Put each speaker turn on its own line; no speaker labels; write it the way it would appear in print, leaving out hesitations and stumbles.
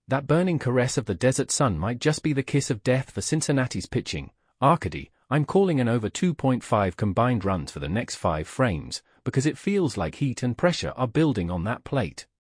That burning caress of the desert sun might just be the kiss of death for Cincinnati's pitching. Arcady, I'm calling an over 2.5 combined runs for the next 5 frames, because it feels like heat and pressure are building on that plate.